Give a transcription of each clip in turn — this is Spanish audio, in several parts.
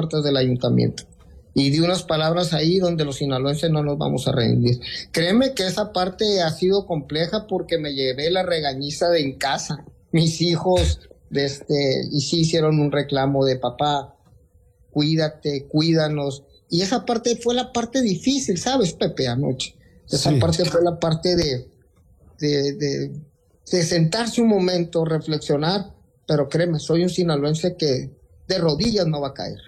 puertas del ayuntamiento. Y di unas palabras ahí donde los sinaloenses no nos vamos a rendir. Créeme que esa parte ha sido compleja porque me llevé la regañiza de en casa. Mis hijos, y sí hicieron un reclamo de papá, cuídate, cuídanos. Y esa parte fue la parte difícil, ¿sabes, Pepe, anoche? Esa parte fue la parte de sentarse un momento, reflexionar, pero créeme, soy un sinaloense que de rodillas no va a caer.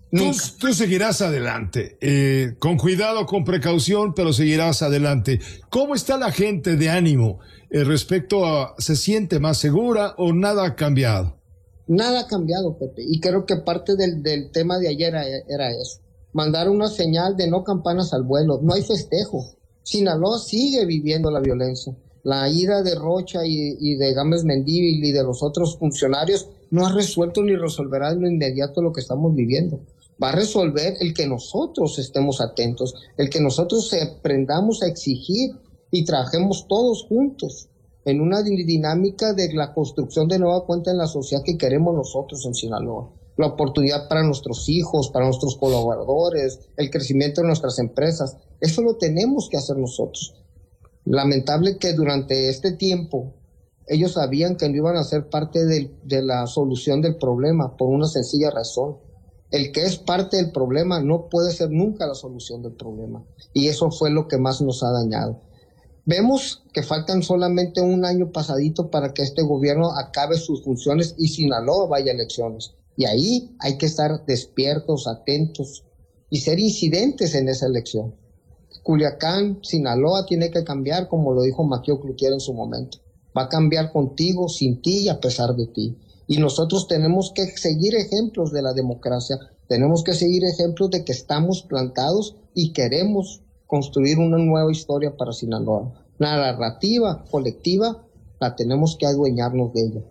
Tú seguirás adelante, con cuidado, con precaución, pero seguirás adelante. ¿Cómo está la gente de ánimo respecto a, se siente más segura o nada ha cambiado? Nada ha cambiado, Pepe, y creo que parte del tema de ayer era eso. Mandar una señal de no campanas al vuelo, no hay festejo. Sinaloa sigue viviendo la violencia. La ira de Rocha y de Gámez Mendívil y de los otros funcionarios no ha resuelto ni resolverá en lo inmediato lo que estamos viviendo. Va a resolver el que nosotros estemos atentos, el que nosotros aprendamos a exigir y trabajemos todos juntos en una dinámica de la construcción de nueva cuenta en la sociedad que queremos nosotros en Sinaloa. La oportunidad para nuestros hijos, para nuestros colaboradores, el crecimiento de nuestras empresas. Eso lo tenemos que hacer nosotros. Lamentable que durante este tiempo ellos sabían que no iban a ser parte de la solución del problema por una sencilla razón. El que es parte del problema no puede ser nunca la solución del problema. Y eso fue lo que más nos ha dañado. Vemos que faltan solamente un año pasadito para que este gobierno acabe sus funciones y Sinaloa vaya a elecciones. Y ahí hay que estar despiertos, atentos y ser incidentes en esa elección. Culiacán, Sinaloa tiene que cambiar, como lo dijo Maquio Cloutier en su momento. Va a cambiar contigo, sin ti y a pesar de ti. Y nosotros tenemos que seguir ejemplos de la democracia, tenemos que seguir ejemplos de que estamos plantados y queremos construir una nueva historia para Sinaloa. La narrativa colectiva la tenemos que adueñarnos de ella.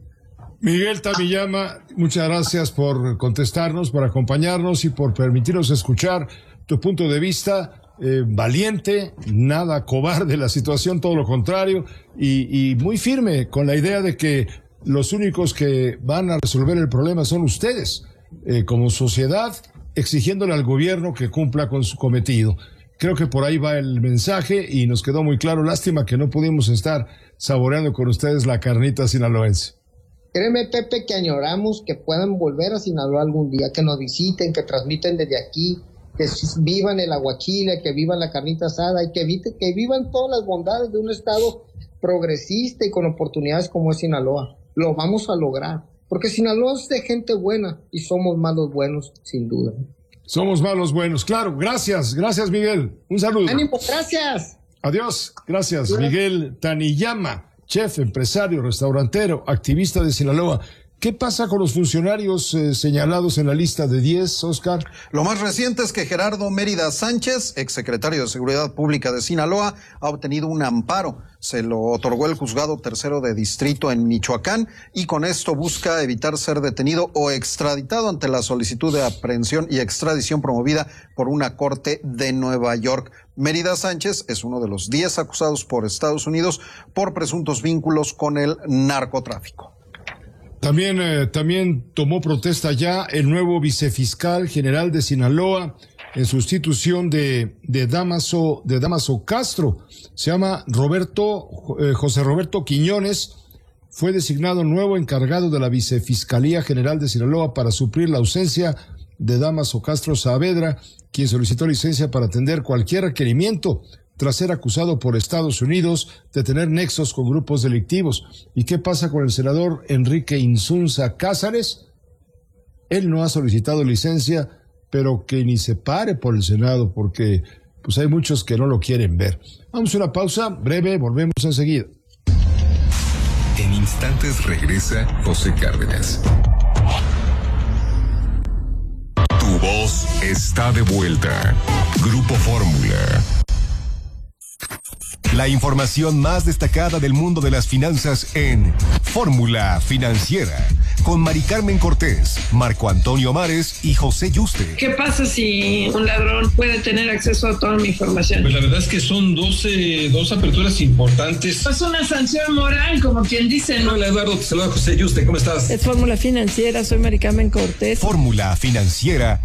Miguel Tamiyama, muchas gracias por contestarnos, por acompañarnos y por permitirnos escuchar tu punto de vista. Valiente, nada cobarde de la situación, todo lo contrario, y muy firme con la idea de que los únicos que van a resolver el problema son ustedes, como sociedad, exigiéndole al gobierno que cumpla con su cometido. Creo que por ahí va el mensaje y nos quedó muy claro. Lástima que no pudimos estar saboreando con ustedes la carnita sinaloense. Créeme, Pepe, que añoramos que puedan volver a Sinaloa algún día, que nos visiten, que transmiten desde aquí, que vivan el aguachile, que vivan la carnita asada y que vivan todas las bondades de un estado progresista y con oportunidades como es Sinaloa. Lo vamos a lograr, porque Sinaloa es de gente buena y somos malos buenos, sin duda. Somos malos buenos, claro. Gracias Miguel. Un saludo. ¡Ánimo, gracias! Adiós, gracias. Miguel Tamiyama, chef, empresario, restaurantero, activista de Sinaloa. ¿Qué pasa con los funcionarios señalados en la lista de 10, Oscar? Lo más reciente es que Gerardo Mérida Sánchez, exsecretario de Seguridad Pública de Sinaloa, ha obtenido un amparo. Se lo otorgó el Juzgado Tercero de Distrito en Michoacán y con esto busca evitar ser detenido o extraditado ante la solicitud de aprehensión y extradición promovida por una corte de Nueva York. Mérida Sánchez es uno de los 10 acusados por Estados Unidos por presuntos vínculos con el narcotráfico. También tomó protesta ya el nuevo vicefiscal general de Sinaloa en sustitución de Damaso Castro. Se llama José Roberto Quiñones. Fue designado nuevo encargado de la Vicefiscalía General de Sinaloa para suplir la ausencia de Damaso Castro Saavedra, quien solicitó licencia para atender cualquier requerimiento tras ser acusado por Estados Unidos de tener nexos con grupos delictivos. ¿Y qué pasa con el senador Enrique Insunza Cázares? Él no ha solicitado licencia, pero que ni se pare por el Senado, porque pues hay muchos que no lo quieren ver. Vamos a una pausa breve, volvemos enseguida. En instantes regresa José Cárdenas. Tu voz está de vuelta. Grupo Fórmula. La información más destacada del mundo de las finanzas en Fórmula Financiera, con Mari Carmen Cortés, Marco Antonio Mares y José Yuste. ¿Qué pasa si un ladrón puede tener acceso a toda mi información? Pues la verdad es que son dos aperturas importantes. Es una sanción moral, como quien dice, ¿no? Hola Eduardo, te saluda José Yuste, ¿cómo estás? Es Fórmula Financiera, soy Mari Carmen Cortés. Fórmula Financiera